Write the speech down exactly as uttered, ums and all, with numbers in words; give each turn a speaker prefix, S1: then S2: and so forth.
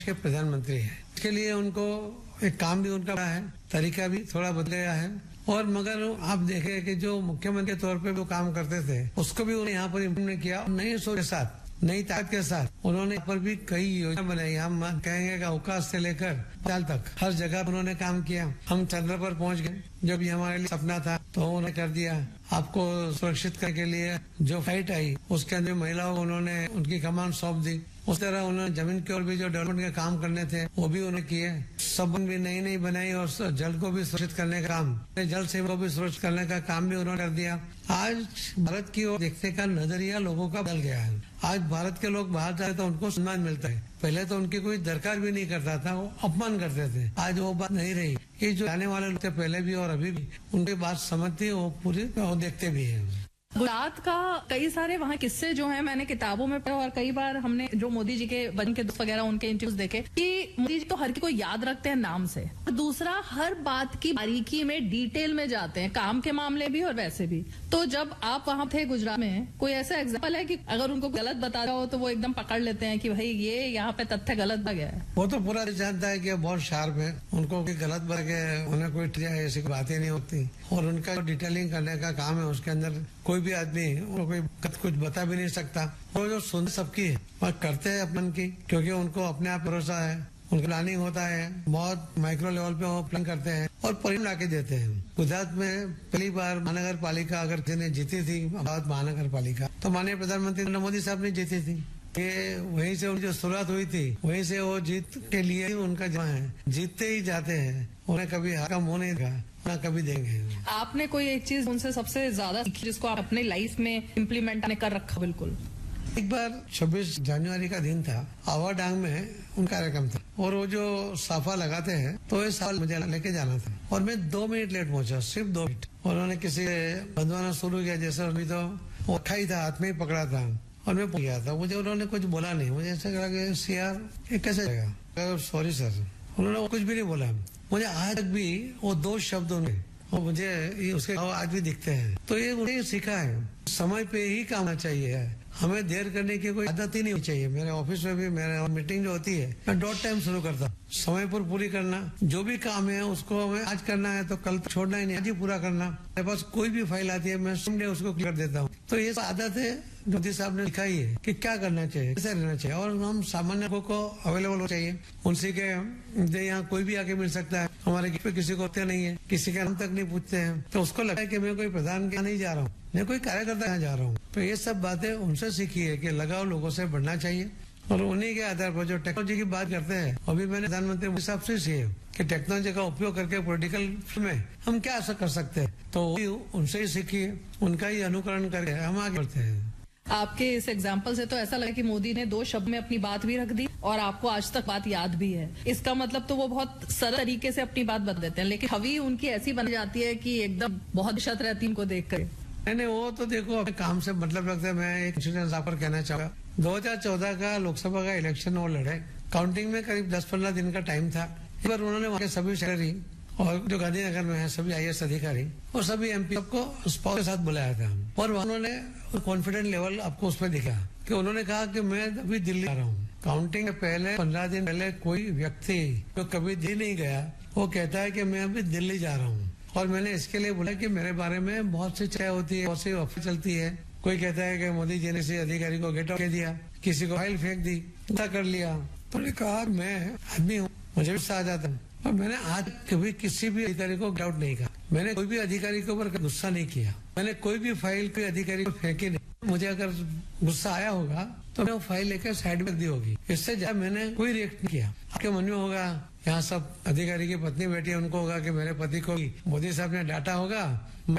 S1: के प्रधानमंत्री है। इसके लिए उनको एक काम भी उनका बड़ा है, तरीका भी थोड़ा बदल गया है। और मगर आप देखें कि जो मुख्यमंत्री के तौर पे वो काम करते थे उसको भी उन्होंने यहाँ पर इम्प्लीमेंट किया। नई सोच के साथ, नई ताकत के साथ उन्होंने यहाँ पर भी कई योजना बनाई। हम कहेंगे कि अवकाश से लेकर साल तक हर जगह उन्होंने काम किया। हम चंद्र पर पहुंच गए, जो भी हमारे लिए सपना था तो उन्होंने कर दिया। आपको सुरक्षित करने के लिए जो फाइट आई उसके अंदर महिलाओं को उन्होंने उनकी कमान सौंप दी। उस तरह उन्होंने जमीन के और भी जो डेवलपमेंट के काम करने थे वो भी उन्होंने किए। सबन भी नई नई बनाई और जल को भी सुरक्षित करने का काम, जल सेवा को भी सुरक्षित करने का काम भी उन्होंने कर दिया। आज भारत की ओर देखने का नजरिया लोगों का बदल गया है। आज भारत के लोग बाहर जाए तो उनको सम्मान मिलता है। पहले तो उनकी कोई दरकार भी नहीं करता था, वो अपमान करते थे। आज वो बात नहीं रही। ये जो आने वाले लोग थे पहले भी और अभी भी उनकी बात समझते वो पूरी वो देखते भी है।
S2: गुजरात का कई सारे वहाँ किस्से जो हैं मैंने किताबों में पढ़े और कई बार हमने जो मोदी जी के बचपन के दोस्त वगैरह उनके इंटरव्यूज देखे कि मोदी जी तो हर किसी को याद रखते हैं नाम से। दूसरा, हर बात की बारीकी में डिटेल में जाते हैं, काम के मामले भी और वैसे भी। तो जब आप वहाँ थे गुजरात में, कोई ऐसा एग्जाम्पल है कि अगर उनको गलत बता रहा हो तो वो एकदम पकड़ लेते हैं कि भाई ये यहाँ पे तथ्य गलत आ गया है? वो
S1: तो पूरा जानता है कि बहुत शार्प है, उनको गलत बन गए, उन्हें कोई ऐसी बातें नहीं होती। और उनका डिटेलिंग करने का काम है, उसके अंदर कोई भी आदमी कोई कुछ बता भी नहीं सकता। वो जो सुन सबकी है और करते हैं अपन की, क्योंकि उनको अपने आप भरोसा है। उनका प्लानिंग होता है, बहुत माइक्रो लेवल पे वो प्लान करते हैं और परिणाम लाके देते हैं। गुजरात में पहली बार महानगर पालिका अगर किसी ने जीती थी, अहमदाबाद महानगर पालिका, तो माननीय प्रधानमंत्री नरेंद्र मोदी साहब ने जीती थी। ये वहीं से उनकी जो शुरुआत हुई थी, वहीं से वो जीत के लिए ही उनका जमा है, जीतते ही जाते हैं। उन्हें कभी हार का मुंह नहीं देखा, ना कभी देंगे।
S2: आपने कोई एक चीज उनसे सबसे ज्यादा सीखी जिसको आप अपने लाइफ में इम्प्लीमेंट कर रखा? बिल्कुल।
S1: एक बार छब्बीस जनवरी का दिन था, आवा डांग में उनका कार्यक्रम था और वो जो साफा लगाते हैं तो ये साल मुझे लेके जाना था और मैं दो मिनट लेट पहुंचा, सिर्फ दो मिनट। उन्होंने किसी बंधवाना शुरू किया, जैसे अभी तो वो अखा ही था, हाथ में ही पकड़ा था और मैं पहुंच गया था। मुझे उन्होंने कुछ बोला नहीं, मुझे ऐसा लगा कि सीआर ये कैसे जाएगा, सॉरी सर। उन्होंने कुछ भी नहीं बोला। मुझे आज तक भी वो दो शब्द उन्हें और मुझे ये उसके आज भी दिखते हैं। तो ये मुझे सीखा है, समय पे ही काम होना चाहिए। हमें देर करने की कोई आदत ही नहीं चाहिए। मेरे ऑफिस में भी मेरे मीटिंग जो होती है मैं डॉट टाइम शुरू करता हूँ, समय पर पूरी करना। जो भी काम है उसको हमें आज करना है तो कल छोड़ना ही नहीं, आज ही पूरा करना। मेरे पास कोई भी फाइल आती है मैं संडे उसको क्लियर कर देता हूँ। तो ये आदत है मोदी साहब ने सिखाई है कि क्या करना चाहिए, कैसे रहना चाहिए। और हम सामान्य लोगों को अवेलेबल हो चाहिए। उनसे के यहाँ कोई भी आके मिल सकता है, हमारे घर पे किसी को होते नहीं है, किसी का नाम तक नहीं पूछते हैं। तो उसको लगता है कि मैं कोई प्रधान के यहाँ नहीं जा रहा हूँ, मैं कोई कार्यकर्ता यहाँ जा रहा हूँ। तो ये सब बातें उनसे सीखी है कि लगाव लोगों से बढ़ना चाहिए। और उन्हीं के आधार पर जो टेक्नोलॉजी की बात करते हैं, अभी मैंने प्रधानमंत्री साहब से सीखे कि टेक्नोलॉजी का उपयोग करके पॉलिटिकल में हम क्या ऐसा कर सकते हैं। तो उनसे ही सीखी है, उनका ही अनुकरण करके हम आगे बढ़ते हैं।
S2: आपके इस एग्जाम्पल से तो ऐसा लगा कि मोदी ने दो शब्द में अपनी बात भी रख दी और आपको आज तक बात याद भी है। इसका मतलब तो वो बहुत सरल तरीके से अपनी बात बता देते हैं, लेकिन छवि उनकी ऐसी बन जाती है कि एकदम बहुत दिक्कत रहती है उनको देख कर।
S1: नहीं नहीं, वो तो देखो अपने काम से मतलब रखते हैं। मैं एक इंसिडेंट आप पर कहना चाहूंगा। दो हजार चौदह का लोकसभा का इलेक्शन वो लड़े, काउंटिंग में करीब दस पंद्रह दिन का टाइम था। इस बार उन्होंने वहाँ के सभी सेक्रेटरी और जो गांधीनगर में है सभी आई ए एस अधिकारी और सभी एम पी को स्पॉट के साथ बुलाया था और उन्होंने कॉन्फिडेंस लेवल आपको उस पर दिखा कि उन्होंने कहा कि मैं अभी दिल्ली आ रहा हूँ। काउंटिंग के पहले पंद्रह दिन पहले कोई व्यक्ति जो कभी दिल्ली नहीं गया वो कहता है कि मैं अभी दिल्ली जा रहा हूँ। और मैंने इसके लिए बोला कि मेरे बारे में बहुत सी चर्चा होती है, बहुत सी अफवाह चलती है। कोई कहता है कि मोदी जी ने किसी अधिकारी को गेट आउट दिया, किसी को फाइल फेंक दी, ऐसा कर लिया। तो मैंने कहा मैं आदमी हूँ, मुझे भी गुस्सा आ जाता है और मैंने आज कभी किसी भी अधिकारी को गेट आउट नहीं कहा। मैंने कोई भी अधिकारी के ऊपर गुस्सा नहीं किया। मैंने कोई भी फाइल कोई अधिकारी को फेंकी नहीं। मुझे अगर गुस्सा आया होगा तो मैं वो फाइल लेकर साइड में दी होगी। इससे ज्यादा मैंने कोई रिएक्ट नहीं किया। आपके मन में होगा यहाँ सब अधिकारी की पत्नी बैठी है, उनको होगा कि मेरे पति को मोदी साहब ने डांटा होगा।